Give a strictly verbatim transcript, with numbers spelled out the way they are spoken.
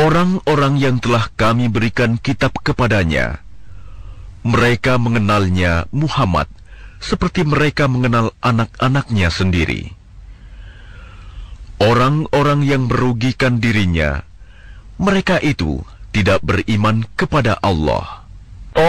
Orang-orang yang telah kami berikan kitab kepadanya, mereka mengenalnya Muhammad seperti mereka mengenal anak-anaknya sendiri. Orang-orang yang merugikan dirinya, mereka itu tidak beriman kepada Allah.